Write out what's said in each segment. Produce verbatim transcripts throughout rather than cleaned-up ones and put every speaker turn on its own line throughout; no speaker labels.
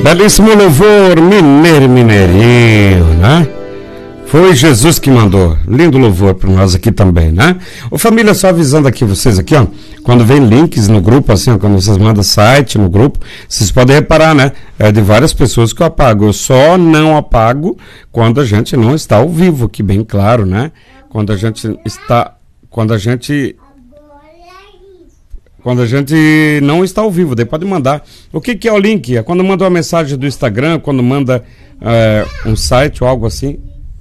Belíssimo louvor, mineiro e mineirinho, né? Foi Jesus que mandou. Lindo louvor para nós aqui também, né? Ô família, só avisando aqui vocês aqui, ó. Quando vem links no grupo, assim, ó, quando vocês mandam site no grupo, vocês podem reparar, né? É de várias pessoas que eu apago. Eu só não apago quando a gente não está ao vivo, que bem claro, né? Quando a gente está... Quando a gente... Quando a gente não está ao vivo, daí pode mandar. O que, que é o link? É quando manda uma mensagem do Instagram, quando manda é, um site ou algo assim.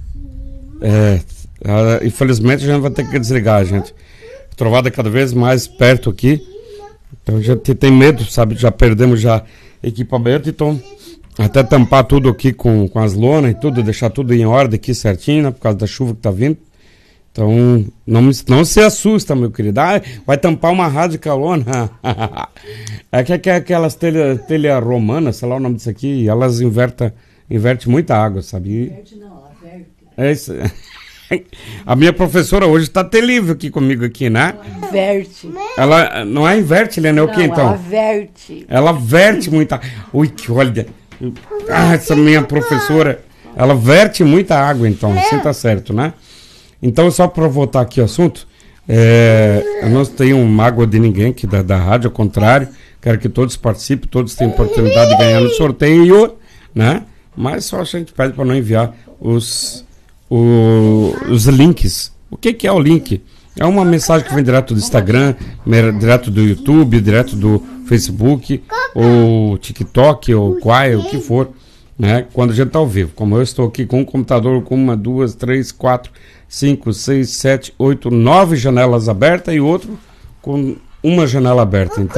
É, é, infelizmente a gente vai ter que desligar, gente. Trovada cada vez mais perto aqui. Então a gente tem medo, sabe? Já perdemos já equipamento, então até tampar tudo aqui com, com as lonas e tudo, deixar tudo em ordem aqui certinho, né? Por causa da chuva que tá vindo. Então, não, não se assusta, meu querido. Ah, vai tampar uma rádio calona. É que, é que aquelas telhas telha romanas, sei lá o nome disso aqui, elas invertem inverte muita água, sabe? Inverte não, ela verte. É isso. A minha professora hoje está terrível aqui comigo aqui, né?
Verte.
Ela não é inverte, Helena, é o que então?
Ela verte.
Ela verte muita... Ui, que olha... Ah, essa minha professora, ela verte muita água, então, assim tá certo, né? Então, só para voltar aqui ao assunto, é, eu não tenho mágoa de ninguém aqui da, da rádio, ao contrário, quero que todos participem, todos tenham oportunidade de ganhar no sorteio, né? Mas só a gente pede para não enviar os, o, os links. O que, que é o link? É uma mensagem que vem direto do Instagram, direto do YouTube, direto do Facebook, ou TikTok, ou Quai, o que for, né? Quando a gente está ao vivo. Como eu estou aqui com um computador com uma, duas, três, quatro... cinco, seis, sete, oito, nove janelas abertas e outro com uma janela aberta. Então,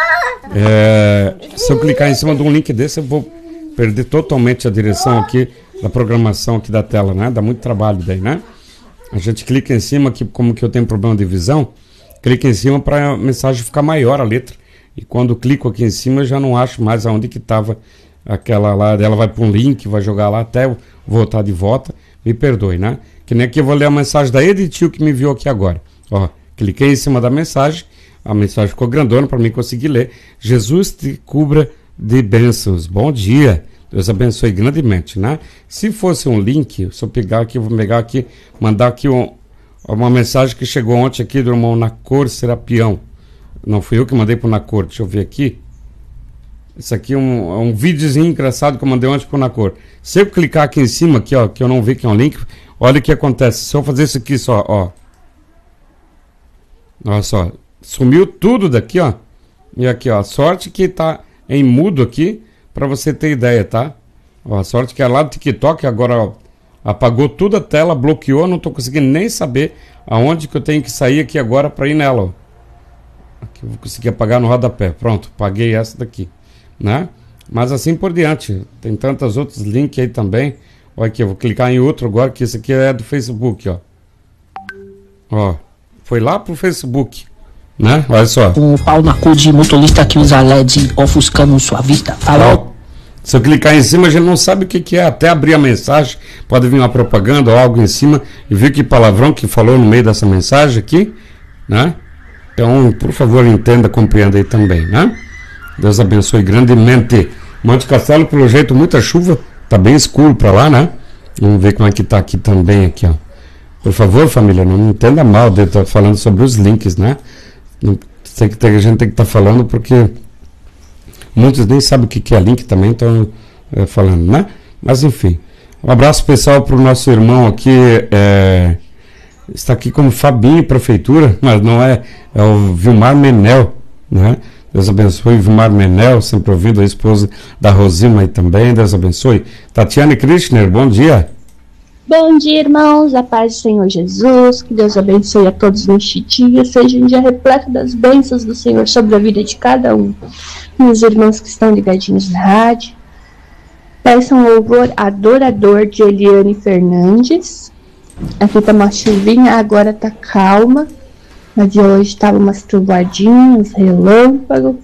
é, se eu clicar em cima de um link desse, eu vou perder totalmente a direção aqui da programação aqui da tela, né? Dá muito trabalho daí, né? A gente clica em cima, aqui, como que eu tenho problema de visão, clica em cima para a mensagem ficar maior, a letra. E quando eu clico aqui em cima, eu já não acho mais aonde que estava aquela lá. Ela vai para um link, vai jogar lá até eu voltar de volta. Me perdoe, né? Que nem aqui eu vou ler a mensagem da Editil que me enviou aqui agora. Ó, cliquei em cima da mensagem, a mensagem ficou grandona para mim conseguir ler. Jesus te cubra de bênçãos. Bom dia. Deus abençoe grandemente, né? Se fosse um link, se eu pegar aqui, vou pegar aqui, mandar aqui um, uma mensagem que chegou ontem aqui do irmão Nacor Serapião. Não fui eu que mandei pro Nacor, deixa eu ver aqui. Isso aqui é um, é um videozinho engraçado que eu mandei ontem pro Nacor. Se eu clicar aqui em cima, aqui, ó, que eu não vi que é um link, olha o que acontece. Se eu fazer isso aqui só, ó. Olha só. Sumiu tudo daqui, ó. E aqui, ó. Sorte que tá em mudo aqui, pra você ter ideia, tá? Ó, sorte que é lá do TikTok, agora, ó, apagou toda a tela, bloqueou, não tô conseguindo nem saber aonde que eu tenho que sair aqui agora pra ir nela, ó. Aqui eu vou conseguir apagar no rodapé. Pronto, paguei essa daqui, né? Mas assim por diante. Tem tantos outros links aí também. Olha aqui, eu vou clicar em outro agora, que esse aqui é do Facebook, ó. Ó, foi lá pro Facebook, né? Olha só.
Um pau na cu de motorista que usa L E D ofuscando sua vista. Falou?
Se eu clicar em cima, a gente não sabe o que que é. Até abrir a mensagem, pode vir uma propaganda ou algo em cima e ver que palavrão que falou no meio dessa mensagem aqui, né? Então, por favor, entenda, compreenda aí também, né? Deus abençoe grandemente. Monte Castelo, pelo jeito, muita chuva. Tá bem escuro pra lá, né? Vamos ver como é que tá aqui também, aqui, ó. Por favor, família, não me entenda mal de eu estar falando sobre os links, né? Não, tem que ter, a gente tem que estar tá falando porque muitos nem sabem o que, que é link também, estão é, falando, né? Mas, enfim. Um abraço especial pro nosso irmão aqui, é, está aqui como Fabinho, prefeitura, mas não é, é o Vilmar Menel, né? Deus abençoe Vilmar Menel, sempre ouvindo, a esposa da Rosima aí também, Deus abençoe. Tatiane Krishner, bom dia.
Bom dia, irmãos, a paz do Senhor Jesus, que Deus abençoe a todos neste dia, seja um dia repleto das bênçãos do Senhor sobre a vida de cada um. Meus irmãos que estão ligadinhos na rádio, peçam um louvor adorador de Eliane Fernandes. Aqui tá uma chuvinha, agora tá calma. Mas de hoje estava umas trovoadinhas, relâmpago.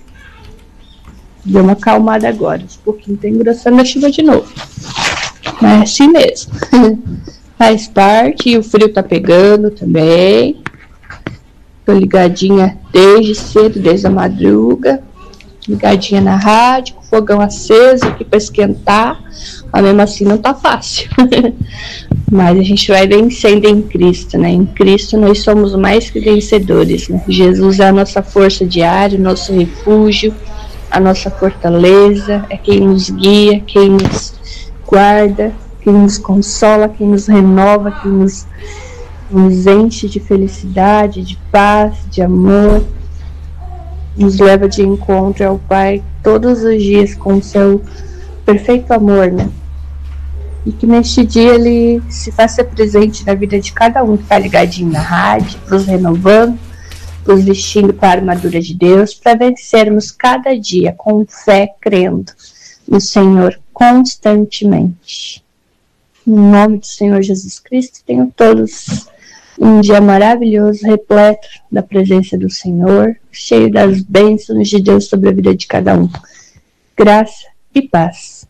Deu uma acalmada agora. Um pouquinho tá engrossando a chuva de novo. Mas é assim mesmo. Faz parte. E o frio tá pegando também. Tô ligadinha desde cedo, desde a madruga. ligadinha na rádio, com o fogão aceso aqui para esquentar, mas mesmo assim não tá fácil. Mas a gente vai vencendo em Cristo, né? Em Cristo nós somos mais que vencedores, né? Jesus é a nossa força diária, o nosso refúgio, a nossa fortaleza, é quem nos guia, quem nos guarda, quem nos consola, quem nos renova, quem nos, nos enche de felicidade, de paz, de amor, nos leva de encontro ao Pai todos os dias com o seu perfeito amor, né? E que neste dia ele se faça presente na vida de cada um que está ligadinho na rádio, nos renovando, nos vestindo com a armadura de Deus, para vencermos cada dia com fé, crendo no Senhor constantemente. Em nome do Senhor Jesus Cristo, tenham todos um dia maravilhoso, repleto da presença do Senhor, cheio das bênçãos de Deus sobre a vida de cada um. Graça e paz.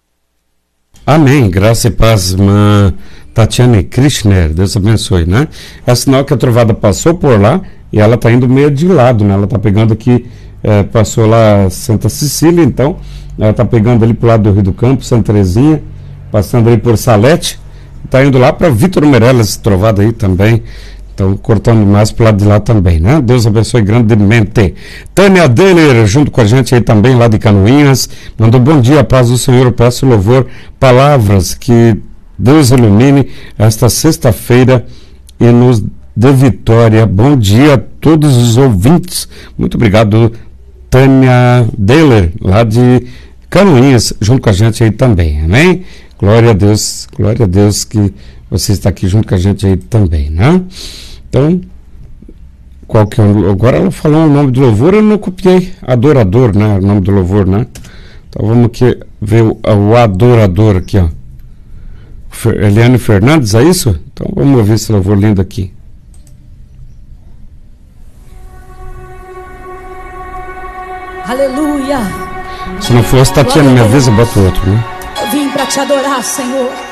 Amém, graça e paz, irmã Tatiane Krishner, Deus abençoe, né? É sinal que a trovada passou por lá e ela tá indo meio de lado, né? Ela tá pegando aqui, é, passou lá Santa Cecília, então, ela tá pegando ali pro lado do Rio do Campo, Santa Terezinha, passando ali por Salete, tá indo lá para Vitor Meirelles, trovada aí também, então cortando mais pro lado de lá também, né? Deus abençoe grandemente. Tânia Deller, junto com a gente aí também, lá de Canoinhas, mandou bom dia, paz do Senhor, eu peço louvor, palavras, que Deus ilumine esta sexta-feira e nos dê vitória. Bom dia a todos os ouvintes, muito obrigado, Tânia Deller, lá de Canoinhas, junto com a gente aí também, amém? Glória a Deus, glória a Deus que você está aqui junto com a gente aí também, né? Então, qual que é o, agora ela falou o nome do louvor, eu não copiei, adorador, né? O nome do louvor, né? Então vamos aqui ver o, o adorador aqui, ó. Fer, Eliane Fernandes, é isso? Então vamos ouvir esse louvor lindo aqui.
Aleluia.
Se não fosse Tatiana, me avisa, bota o outro, né?
Eu vim para te adorar, Senhor.